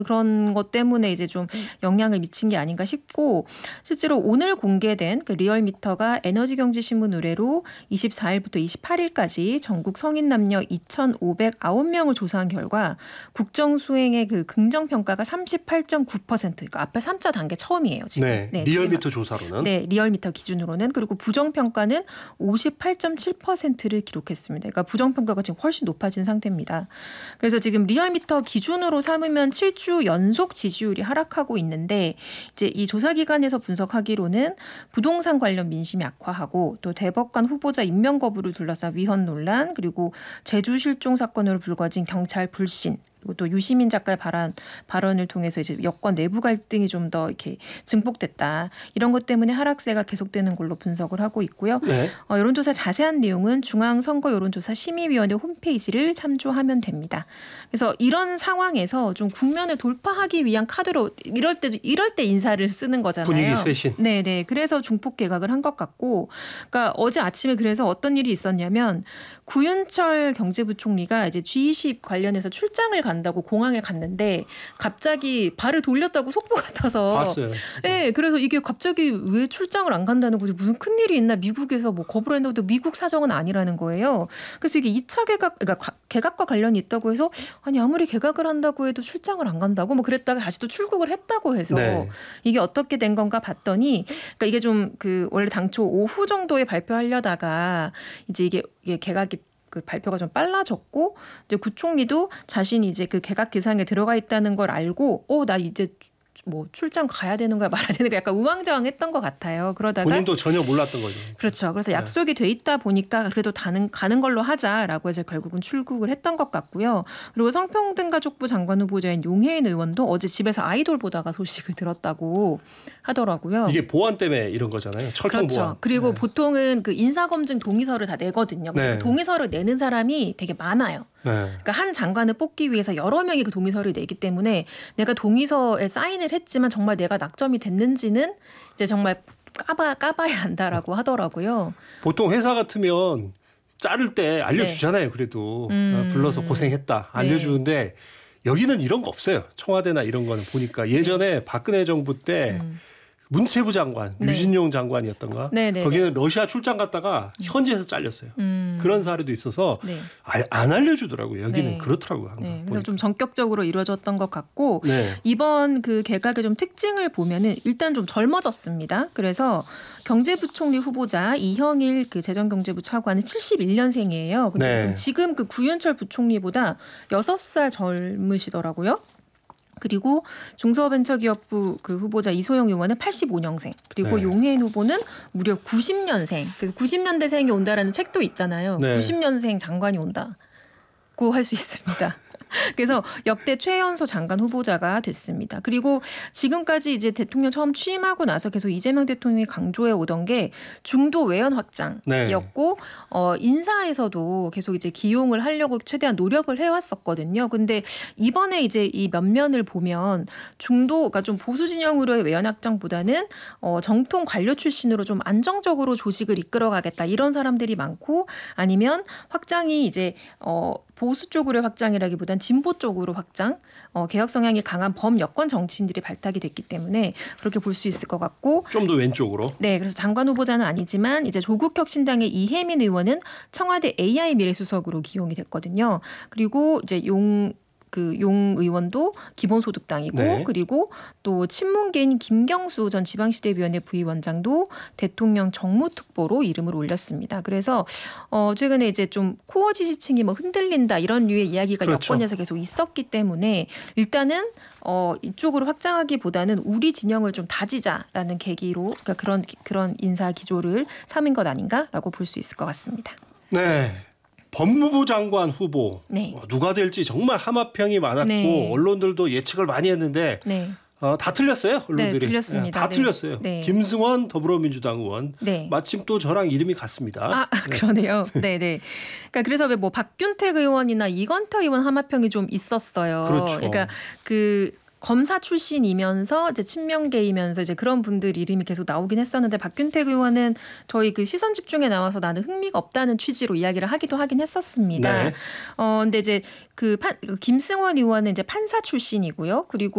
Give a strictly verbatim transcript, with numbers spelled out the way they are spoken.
그런 것 때문에 이제 좀 영향을 미친 게 아닌가 싶고 실제로 오늘 공개된 그 리얼미터가 에너지경제신문 의뢰로 이십사일부터 이십팔일까지 전국 성인 남녀 이천오백구 명을 조사한 결과 국정수행의 그 긍정평가가 삼십팔 점 구 퍼센트 그러니까 앞에 삼자 단계 처음이에요. 지금. 네, 네, 리얼미터 지금, 조사로는. 네, 리얼미터 기준으로는 그리고 부정평가는 오십팔 점 칠 퍼센트를 기록했습니다. 그러니까 부정평가가 지금 훨씬 높아진 상태입니다. 그래서 지금 리얼미터 기준으로 삼으면 칠 주 연속 지지율이 하락하고 있는데 이제 이 조사기관에서 분석하기로는 부동산 관련 민심이 악화하고 또 대법관 후보자 임명 거부를 둘러싼 위헌 논란 그리고 제주 실종 사건으로 불거진 경찰 불신 그리고 또 유시민 작가의 발언, 발언을 통해서 이제 여권 내부 갈등이 좀 더 이렇게 증폭됐다. 이런 것 때문에 하락세가 계속되는 걸로 분석을 하고 있고요. 네. 어, 여론조사 자세한 내용은 중앙선거 여론조사 심의위원회 홈페이지를 참조하면 됩니다. 그래서 이런 상황에서 좀 국면을 돌파하기 위한 카드로 이럴 때 이럴 때 인사를 쓰는 거잖아요. 분위기 쇄신. 네, 네. 그래서 중폭 개각을 한 것 같고, 그러니까 어제 아침에 그래서 어떤 일이 있었냐면 구윤철 경제부총리가 이제 지 이십 관련해서 출장을 간다고 공항에 갔는데 갑자기 발을 돌렸다고 속보가 터서 봤어요. 네, 그래서 이게 갑자기 왜 출장을 안 간다는 거지 무슨 큰 일이 있나 미국에서 뭐 거부를 했는데 미국 사정은 아니라는 거예요. 그래서 이게 이 차 개각 그러니까 개각과 관련이 있다고 해서 아니 아무리 개각을 한다고 해도 출장을 안 간다고 뭐 그랬다가 다시 또 출국을 했다고 해서 네. 이게 어떻게 된 건가 봤더니 그러니까 이게 좀 그 원래 당초 오후 정도에 발표하려다가 이제 이게 이게 개각이 그 발표가 좀 빨라졌고 이제 구총리도 자신이 이제 그 개각 기상에 들어가 있다는 걸 알고 어 나 이제 뭐 출장 가야 되는 거야 말아야 되는 거야 약간 우왕좌왕했던 것 같아요. 그러다가 본인도 전혀 몰랐던 거죠. 그렇죠. 그래서 약속이 돼 있다 보니까 그래도 가는, 가는 걸로 하자라고 해서 결국은 출국을 했던 것 같고요. 그리고 성평등가족부 장관 후보자인 용해인 의원도 어제 집에서 아이돌 보다가 소식을 들었다고 하더라고요. 이게 보안 때문에 이런 거잖아요. 철통 그렇죠. 보안. 그리고 네. 보통은 그 인사검증 동의서를 다 내거든요. 근데 네. 그 동의서를 내는 사람이 되게 많아요. 네. 그러니까 한 장관을 뽑기 위해서 여러 명이 그 동의서를 내기 때문에 내가 동의서에 사인을 했지만 정말 내가 낙점이 됐는지는 이제 정말 까봐, 까봐야 한다라고 하더라고요. 보통 회사 같으면 자를 때 알려주잖아요. 네. 그래도 음. 불러서 고생했다 알려주는데 네. 여기는 이런 거 없어요. 청와대나 이런 거는 보니까 예전에 네. 박근혜 정부 때 음. 문체부 장관, 네. 유진용 장관이었던가. 네네네. 거기는 러시아 출장 갔다가 현지에서 잘렸어요. 음. 그런 사례도 있어서 네. 아, 안 알려주더라고요. 여기는 네. 그렇더라고요. 항상. 네. 그래서 좀 전격적으로 이루어졌던 것 같고 네. 이번 그 개각의 좀 특징을 보면은 일단 좀 젊어졌습니다. 그래서 경제부총리 후보자 이형일 그 재정경제부 차관은 칠십일 년생이에요. 근데 네. 지금 그 구윤철 부총리보다 여섯 살 젊으시더라고요. 그리고 중소벤처기업부 그 후보자 이소영 의원은 팔십오 년생 그리고 네. 용해인 후보는 무려 구십 년생. 그래서 구십 년대생이 온다라는 책도 있잖아요. 네. 구십 년생 장관이 온다고 할 수 있습니다. 그래서 역대 최연소 장관 후보자가 됐습니다. 그리고 지금까지 이제 대통령 처음 취임하고 나서 계속 이재명 대통령이 강조해 오던 게 중도 외연 확장이었고 네. 어, 인사에서도 계속 이제 기용을 하려고 최대한 노력을 해왔었거든요. 근데 이번에 이제 이 면면을 보면 중도, 그러니까 좀 보수 진영으로의 외연 확장보다는 어, 정통 관료 출신으로 좀 안정적으로 조직을 이끌어가겠다 이런 사람들이 많고 아니면 확장이 이제 어, 보수 쪽으로의 확장이라기보단 진보 쪽으로 확장, 어, 개혁 성향이 강한 범여권 정치인들이 발탁이 됐기 때문에 그렇게 볼 수 있을 것 같고 좀 더 왼쪽으로. 네, 그래서 장관 후보자는 아니지만 이제 조국혁신당의 이혜민 의원은 청와대 에이아이 미래수석으로 기용이 됐거든요. 그리고 이제 용 그 용 의원도 기본소득당이고 네. 그리고 또 친문계인 김경수 전 지방시대위원회 부위원장도 대통령 정무특보로 이름을 올렸습니다. 그래서 어 최근에 이제 좀 코어 지지층이 뭐 흔들린다 이런 류의 이야기가 그렇죠. 여권에서 계속 있었기 때문에 일단은 어 이쪽으로 확장하기보다는 우리 진영을 좀 다지자라는 계기로 그러니까 그런 그런 인사 기조를 삼은 것 아닌가라고 볼 수 있을 것 같습니다. 네. 법무부 장관 후보 네. 누가 될지 정말 함합평이 많았고 네. 언론들도 예측을 많이 했는데 네. 어, 다 틀렸어요. 언론들이. 네, 틀렸습니다. 네, 다 네. 틀렸어요. 네. 김승원 더불어민주당 의원 네. 마침 또 저랑 이름이 같습니다. 아 네. 그러네요. 네네. 네. 그러니까 그래서 왜 뭐 박균택 의원이나 이건택 의원 함합평이 좀 있었어요. 그렇죠. 그러니까 그 검사 출신이면서 이제 친명계이면서 이제 그런 분들 이름이 계속 나오긴 했었는데 박균택 의원은 저희 그 시선 집중에 나와서 나는 흥미가 없다는 취지로 이야기를 하기도 하긴 했었습니다. 네. 어 근데 이제 그 판, 김승원 의원은 이제 판사 출신이고요. 그리고